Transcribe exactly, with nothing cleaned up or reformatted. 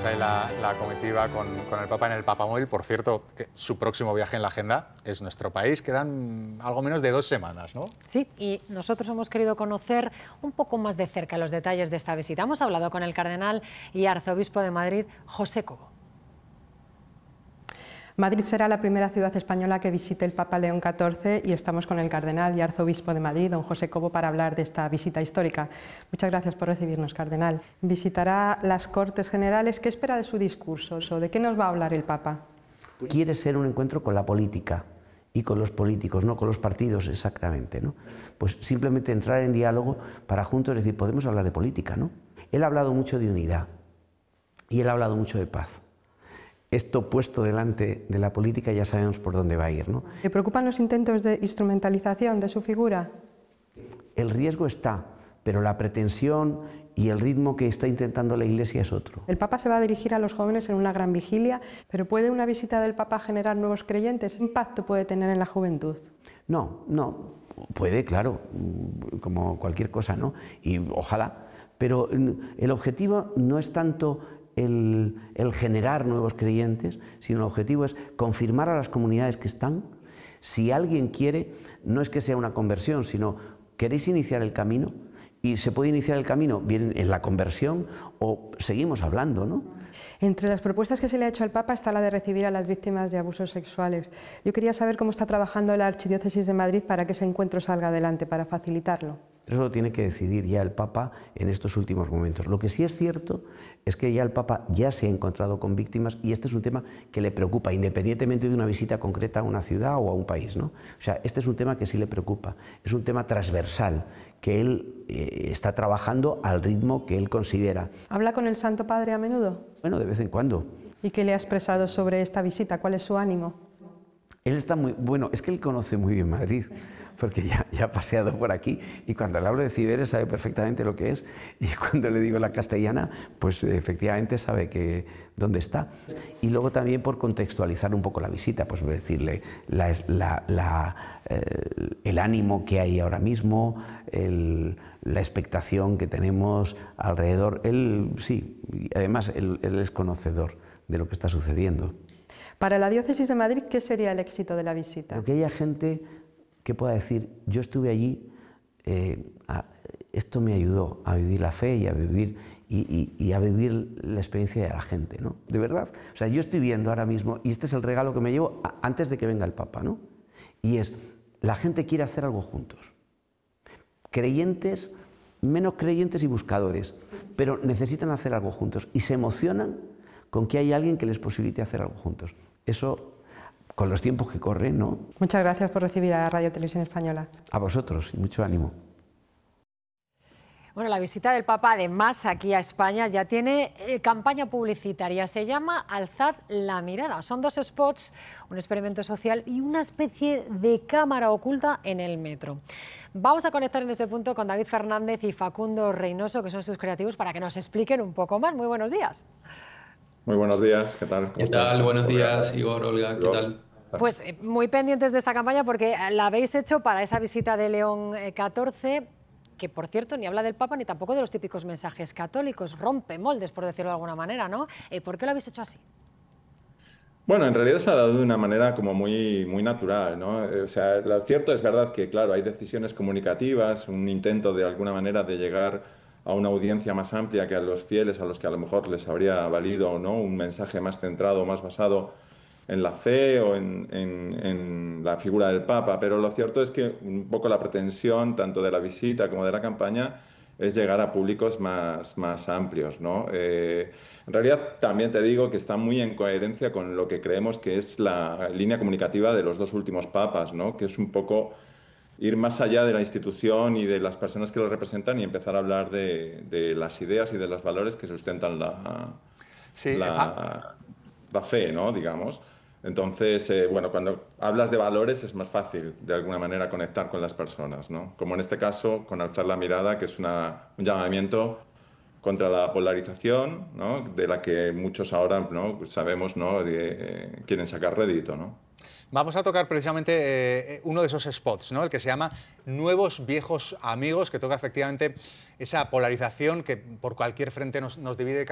tenemos ahí la, la comitiva con, con el Papa en el Papamóvil. Por cierto, que su próximo viaje en la agenda es nuestro país. Quedan algo menos de dos semanas, ¿no? Sí, y nosotros hemos querido conocer un poco más de cerca los detalles de esta visita. Hemos hablado con el cardenal y arzobispo de Madrid, José Cobo. Madrid será la primera ciudad española que visite el Papa León catorce y estamos con el cardenal y arzobispo de Madrid, don José Cobo, para hablar de esta visita histórica. Muchas gracias por recibirnos, cardenal. Visitará las Cortes Generales. ¿Qué espera de su discurso? ¿De qué nos va a hablar el Papa? Quiere ser un encuentro con la política y con los políticos, no con los partidos exactamente, ¿no? Pues simplemente entrar en diálogo para juntos decir, podemos hablar de política, ¿no? Él ha hablado mucho de unidad y él ha hablado mucho de paz. Esto puesto delante de la política ya sabemos por dónde va a ir, ¿no? ¿Le preocupan los intentos de instrumentalización de su figura? El riesgo está, pero la pretensión y el ritmo que está intentando la Iglesia es otro. El Papa se va a dirigir a los jóvenes en una gran vigilia, pero ¿puede una visita del Papa generar nuevos creyentes? ¿Qué impacto puede tener en la juventud? No, no, puede, claro, como cualquier cosa, ¿no? Y ojalá, pero el objetivo no es tanto El, el generar nuevos creyentes, sino el objetivo es confirmar a las comunidades que están. Si alguien quiere, no es que sea una conversión, sino queréis iniciar el camino, y se puede iniciar el camino bien en la conversión o seguimos hablando, ¿no? Entre las propuestas que se le ha hecho al Papa está la de recibir a las víctimas de abusos sexuales. Yo quería saber cómo está trabajando la Archidiócesis de Madrid para que ese encuentro salga adelante, para facilitarlo. Eso lo tiene que decidir ya el Papa en estos últimos momentos. Lo que sí es cierto es que ya el Papa ya se ha encontrado con víctimas y este es un tema que le preocupa, independientemente de una visita concreta a una ciudad o a un país, ¿no? O sea, este es un tema que sí le preocupa, es un tema transversal que él eh, está trabajando al ritmo que él considera. ¿Habla con el Santo Padre a menudo? Bueno, de vez en cuando. ¿Y qué le ha expresado sobre esta visita? ¿Cuál es su ánimo? Él está muy... Bueno, es que él conoce muy bien Madrid, porque ya, ya ha paseado por aquí y cuando le hablo de Ciberes sabe perfectamente lo que es y cuando le digo la castellana, pues efectivamente sabe que, dónde está. Y luego también por contextualizar un poco la visita, pues decirle la, la, la, eh, el ánimo que hay ahora mismo, el, la expectación que tenemos alrededor. Él sí, además él, él es conocedor de lo que está sucediendo. Para la Diócesis de Madrid, ¿qué sería el éxito de la visita? Porque haya gente que pueda decir, yo estuve allí, eh, a, esto me ayudó a vivir la fe y a vivir, y, y, y a vivir la experiencia de la gente, ¿no? De verdad. O sea, yo estoy viendo ahora mismo, y este es el regalo que me llevo a, antes de que venga el Papa, ¿no? Y es, la gente quiere hacer algo juntos. Creyentes, menos creyentes y buscadores, pero necesitan hacer algo juntos y se emocionan con que hay alguien que les posibilite hacer algo juntos. Eso, con los tiempos que corren, ¿no? Muchas gracias por recibir a Radio Televisión Española. A vosotros y mucho ánimo. Bueno, la visita del Papa, además, aquí a España ya tiene eh, campaña publicitaria. Se llama Alzad la mirada. Son dos spots, un experimento social y una especie de cámara oculta en el metro. Vamos a conectar en este punto con David Fernández y Facundo Reynoso, que son sus creativos, para que nos expliquen un poco más. Muy buenos días. Muy buenos días, ¿qué tal? ¿Cómo ¿Qué estás? tal? Buenos días, Igor, Olga, ¿qué tal? Pues eh, muy pendientes de esta campaña porque la habéis hecho para esa visita de León catorce, que por cierto ni habla del Papa ni tampoco de los típicos mensajes católicos, rompe moldes, por decirlo de alguna manera, ¿no? Eh, ¿Por qué lo habéis hecho así? Bueno, en realidad se ha dado de una manera como muy, muy natural, ¿no? O sea, lo cierto es verdad que, claro, hay decisiones comunicativas, un intento de alguna manera de llegar a una audiencia más amplia que a los fieles, a los que a lo mejor les habría valido o no un mensaje más centrado, más basado en la fe o en, en, en la figura del Papa, pero lo cierto es que un poco la pretensión tanto de la visita como de la campaña es llegar a públicos más, más amplios, ¿no? Eh, en realidad también te digo que está muy en coherencia con lo que creemos que es la línea comunicativa de los dos últimos papas, ¿no? Que es un poco ir más allá de la institución y de las personas que lo representan y empezar a hablar de, de las ideas y de los valores que sustentan la, sí, la, la fe, ¿no? Digamos. Entonces, eh, bueno, cuando hablas de valores es más fácil, de alguna manera, conectar con las personas, ¿no? Como en este caso, con Alzar la mirada, que es una, un llamamiento contra la polarización, ¿no? De la que muchos ahora, ¿no? sabemos, ¿no? De, eh, quieren sacar rédito, ¿no? Vamos a tocar precisamente eh, uno de esos spots, ¿no? El que se llama Nuevos Viejos Amigos, que toca efectivamente esa polarización que por cualquier frente nos, nos divide